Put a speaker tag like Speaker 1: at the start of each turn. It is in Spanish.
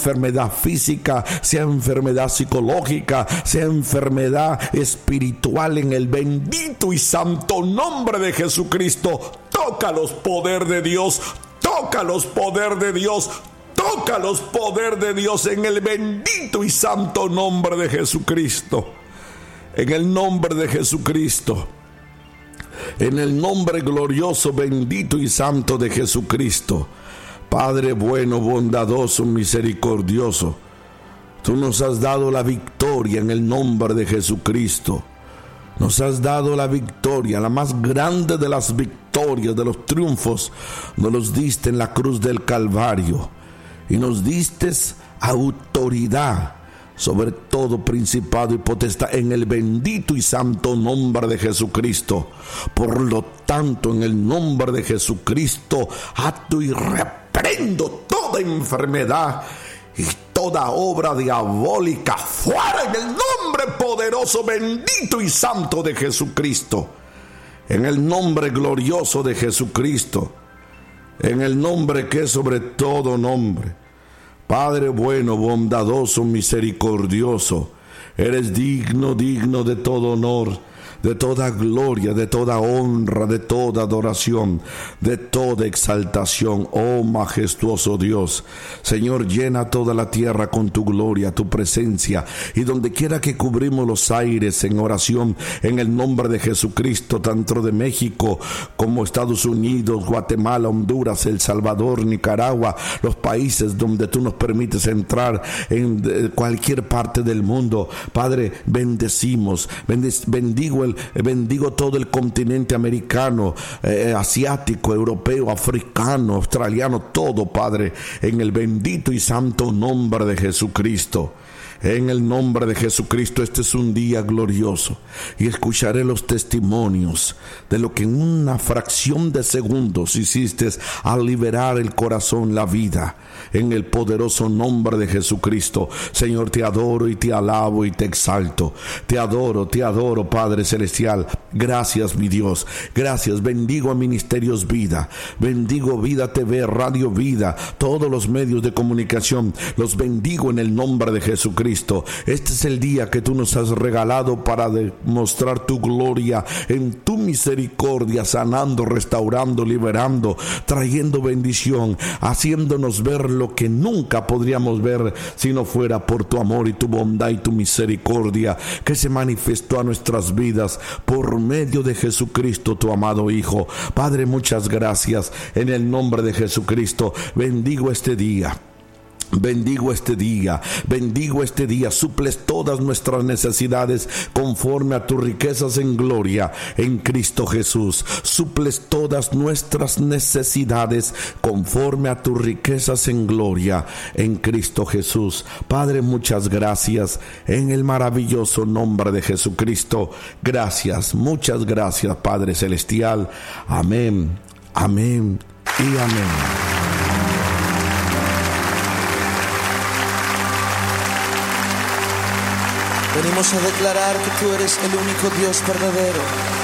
Speaker 1: enfermedad física, sea enfermedad psicológica, sea enfermedad espiritual, en el bendito y santo nombre de Jesucristo. Tócalos, poder de Dios. Tócalos, poder de Dios. Tócalos, poder de Dios, en el bendito y santo nombre de Jesucristo. En el nombre de Jesucristo. En el nombre glorioso, bendito y santo de Jesucristo. Padre bueno, bondadoso, misericordioso, tú nos has dado la victoria en el nombre de Jesucristo. Nos has dado la victoria, la más grande de las victorias, de los triunfos. Nos los diste en la cruz del Calvario. Y nos diste autoridad sobre todo principado y potestad, en el bendito y santo nombre de Jesucristo. Por lo tanto, en el nombre de Jesucristo, ato y reprendo toda enfermedad y toda obra diabólica, fuera en el nombre poderoso, bendito y santo de Jesucristo. En el nombre glorioso de Jesucristo, en el nombre que es sobre todo nombre. Padre bueno, bondadoso, misericordioso, eres digno, digno de todo honor, de toda gloria, de toda honra, de toda adoración, de toda exaltación, oh majestuoso Dios. Señor, llena toda la tierra con tu gloria, tu presencia, y donde quiera que cubrimos los aires en oración, en el nombre de Jesucristo, tanto de México como Estados Unidos, Guatemala, Honduras, El Salvador, Nicaragua, los países donde tú nos permites entrar, en cualquier parte del mundo. Padre, bendecimos, bendigo todo el continente americano, asiático, europeo, africano, australiano, todo, Padre, en el bendito y santo nombre de Jesucristo. En el nombre de Jesucristo, este es un día glorioso y escucharé los testimonios de lo que en una fracción de segundos hiciste al liberar el corazón, la vida, en el poderoso nombre de Jesucristo. Señor, te adoro y te alabo y te exalto. Te adoro, Padre Celestial. Gracias, mi Dios. Gracias. Bendigo a Ministerios Vida. Bendigo Vida TV, Radio Vida, todos los medios de comunicación. Los bendigo en el nombre de Jesucristo. Este es el día que tú nos has regalado para demostrar tu gloria en tu misericordia, sanando, restaurando, liberando, trayendo bendición, haciéndonos ver lo que nunca podríamos ver si no fuera por tu amor y tu bondad y tu misericordia que se manifestó a nuestras vidas por medio de Jesucristo, tu amado Hijo. Padre, muchas gracias. En el nombre de Jesucristo, bendigo este día. Bendigo este día, suples todas nuestras necesidades conforme a tus riquezas en gloria en Cristo Jesús. Suples todas nuestras necesidades conforme a tus riquezas en gloria en Cristo Jesús. Padre, muchas gracias en el maravilloso nombre de Jesucristo. Gracias, muchas gracias, Padre Celestial. Amén, amén y amén.
Speaker 2: Venimos a declarar que tú eres el único Dios verdadero.